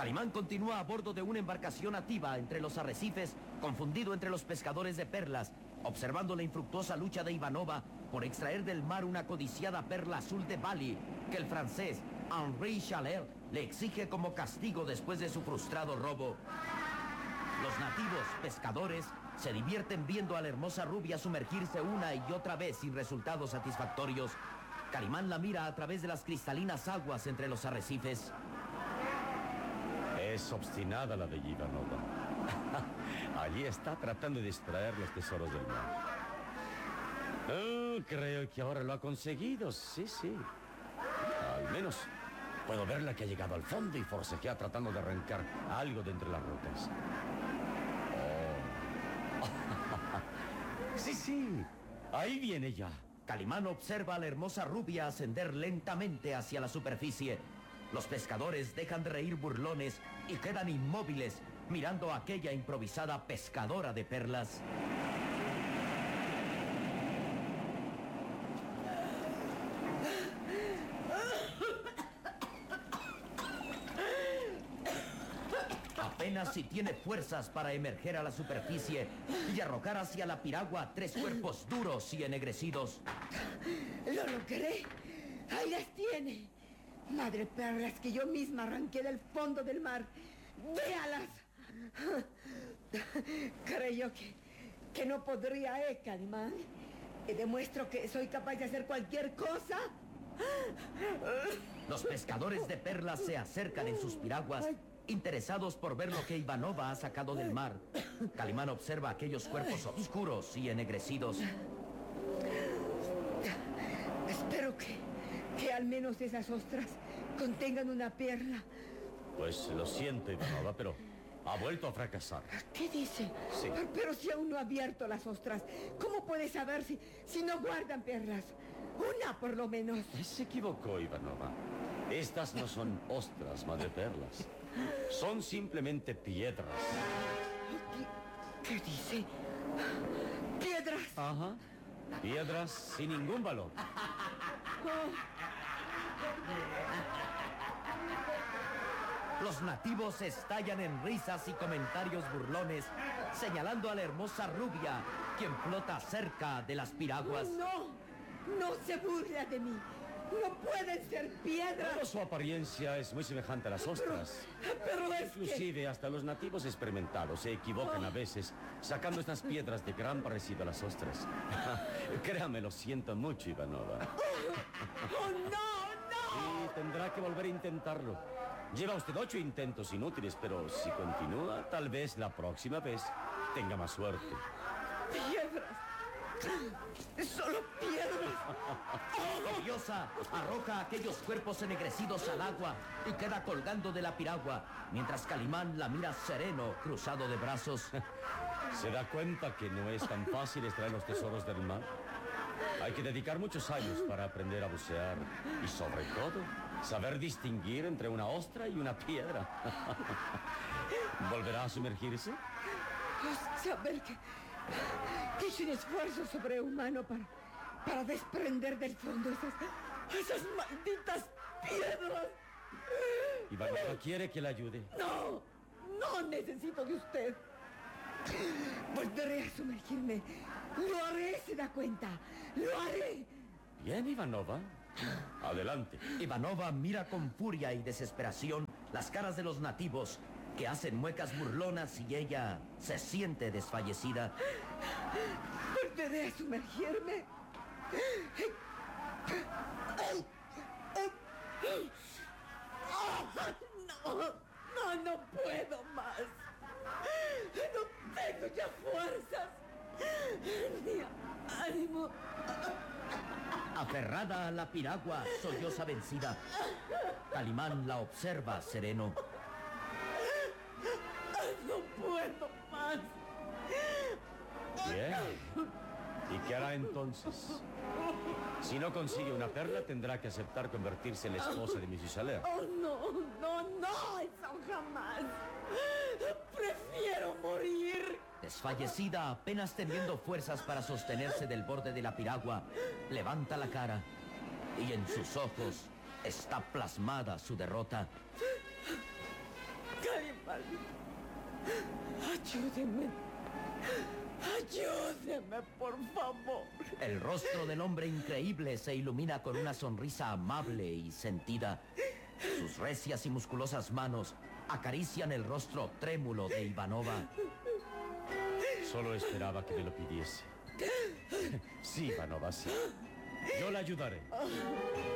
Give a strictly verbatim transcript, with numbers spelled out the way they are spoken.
Calimán continúa a bordo de una embarcación nativa entre los arrecifes, confundido entre los pescadores de perlas, observando la infructuosa lucha de Ivanova por extraer del mar una codiciada perla azul de Bali, que el francés Henri Chaler le exige como castigo después de su frustrado robo. Los nativos pescadores se divierten viendo a la hermosa rubia sumergirse una y otra vez sin resultados satisfactorios. Calimán la mira a través de las cristalinas aguas entre los arrecifes. Es obstinada la de Ivanova. Allí está tratando de distraer los tesoros del mar. Oh, creo que ahora lo ha conseguido, sí, sí. Al menos puedo verla que ha llegado al fondo y forcejea tratando de arrancar algo de entre las rocas. Oh. Sí, sí, ahí viene ya. Calimán observa a la hermosa rubia ascender lentamente hacia la superficie. Los pescadores dejan de reír burlones y quedan inmóviles mirando a aquella improvisada pescadora de perlas. Apenas si tiene fuerzas para emerger a la superficie y arrojar hacia la piragua tres cuerpos duros y ennegrecidos. ¡Lo logré! ¡Ahí las tiene! Madre perlas que yo misma arranqué del fondo del mar. ¡Véalas! Creyó que, que no podría, ¿eh, Calimán? Y demuestro que soy capaz de hacer cualquier cosa. Los pescadores de perlas se acercan en sus piraguas, interesados por ver lo que Ivanova ha sacado del mar. Calimán observa aquellos cuerpos oscuros y ennegrecidos. Espero que, que al menos esas ostras contengan una perla. Pues lo siento, Ivanova, pero ha vuelto a fracasar. ¿Qué dice? Sí. Pero si aún no ha abierto las ostras, ¿cómo puede saber si, si no guardan perlas? Una, por lo menos. Se equivocó, Ivanova. Estas no son ostras, madre perlas. Son simplemente piedras. ¿Qué, qué dice? ¿Piedras? Ajá. Piedras sin ningún valor. Los nativos estallan en risas y comentarios burlones, señalando a la hermosa rubia, quien flota cerca de las piraguas. No, no se burla de mí. No pueden ser piedras. Pero su apariencia es muy semejante a las ostras. Pero, pero es Inclusive que... hasta los nativos experimentados se equivocan Oh. a veces, sacando estas piedras de gran parecido a las ostras. Créame, lo siento mucho, Ivanova. ¡Oh, no, no! Y tendrá que volver a intentarlo. Lleva usted ocho intentos inútiles, pero si continúa, tal vez la próxima vez tenga más suerte. ¡Piedras! ¡Solo piedras! Furiosa, arroja aquellos cuerpos ennegrecidos al agua y queda colgando de la piragua, mientras Calimán la mira sereno, cruzado de brazos. ¿Se da cuenta que no es tan fácil extraer los tesoros del mar? Hay que dedicar muchos años para aprender a bucear y, sobre todo, saber distinguir entre una ostra y una piedra. ¿Volverá a sumergirse? Saber que, que hice un esfuerzo sobrehumano para, para desprender del fondo esas, esas malditas piedras. Ivanova quiere que le ayude. No, no necesito de usted. Volveré a sumergirme. Lo haré, se da cuenta. Lo haré. Bien, Ivanova. Adelante. Ivanova mira con furia y desesperación las caras de los nativos, que hacen muecas burlonas, y ella se siente desfallecida. Volveré a sumergirme. No, no, no puedo más. No tengo ya fuerzas. Ni ánimo. Aferrada a la piragua, solloza vencida. Calimán la observa sereno. No puedo más. Bien. ¿Y qué hará entonces? Si no consigue una perla, tendrá que aceptar convertirse en la esposa de missus Chaler. Oh, no, no, no, eso jamás. Prefiero morir. Desfallecida, apenas teniendo fuerzas para sostenerse del borde de la piragua, levanta la cara y en sus ojos está plasmada su derrota. maldito. Ayúdeme. Ayúdeme, por favor. El rostro del hombre increíble se ilumina con una sonrisa amable y sentida. Sus recias y musculosas manos acarician el rostro trémulo de Ivanova. Solo esperaba que me lo pidiese. Sí, Ivanova, sí. Yo la ayudaré.